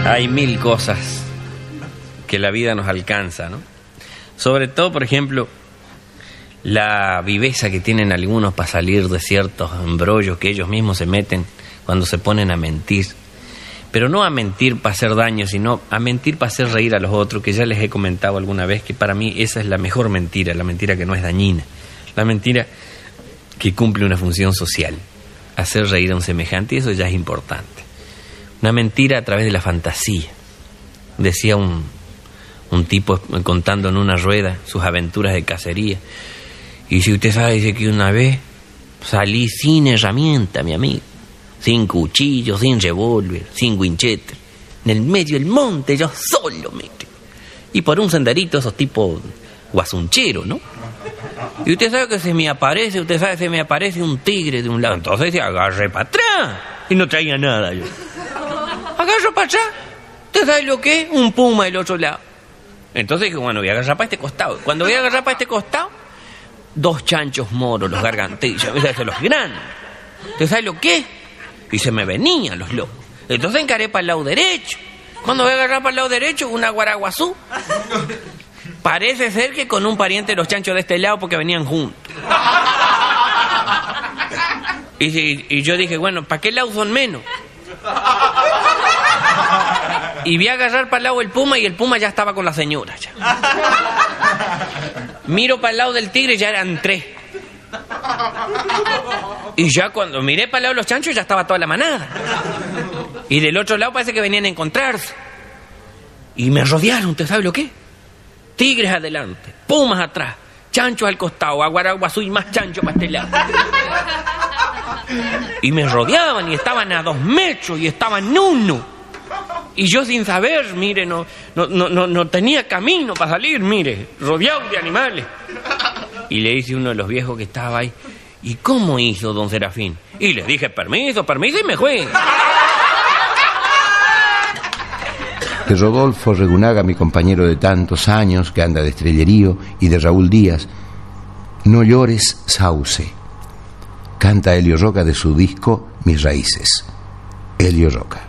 Hay mil cosas que la vida nos alcanza, ¿no? Sobre todo, por ejemplo, la viveza que tienen algunos para salir de ciertos embrollos que ellos mismos se meten cuando se ponen a mentir. Pero no a mentir para hacer daño, sino a mentir para hacer reír a los otros, que ya les he comentado alguna vez que para mí esa es la mejor mentira, la mentira que no es dañina, la mentira que cumple una función social, hacer reír a un semejante, y eso ya es importante. Una mentira a través de la fantasía. Decía un tipo contando en una rueda sus aventuras de cacería, y si usted sabe, dice que una vez salí sin herramienta, mi amigo, sin cuchillo, sin revólver, sin winchester, en el medio del monte, yo solo, mire, y por un senderito, esos tipos guasuncheros, ¿no? Y usted sabe que se me aparece un tigre de un lado, entonces se agarré para atrás, y no traía nada yo. Agarro para atrás, ¿usted sabe lo que es? Un puma del otro lado. Entonces dije, bueno, voy a agarrar para este costado. Cuando voy a agarrar para este costado, 2 chanchos moros, los gargantillos, los grandes. ¿Usted sabe lo que es? Y se me venían los lobos. Entonces encaré para el lado derecho. Cuando voy a agarrar para el lado derecho, una guaraguazú. Parece ser que con un pariente de los chanchos de este lado, porque venían juntos. Y yo dije, bueno, ¿para qué lado son menos? Y vi a agarrar para el lado del puma, y el puma ya estaba con la señora. Ya. Miro para el lado del tigre, ya eran 3. Y ya cuando miré para el lado de los chanchos, ya estaba toda la manada. Y del otro lado parece que venían a encontrarse. Y me rodearon, ¿usted sabe lo que? Tigres adelante, pumas atrás, chanchos al costado, aguaraguazú y más chanchos para este lado. Y me rodeaban, y estaban a 2 metros, y estaban uno. Y yo sin saber, mire, no tenía camino para salir, mire, rodeado de animales. Y le dice uno de los viejos que estaba ahí, ¿y cómo hizo, don Serafín? Y le dije, permiso, y me fue. De Rodolfo Regunaga, mi compañero de tantos años, que anda de estrellerío, y de Raúl Díaz, No llores, Sauce. Canta Elio Roca de su disco Mis Raíces. Elio Roca.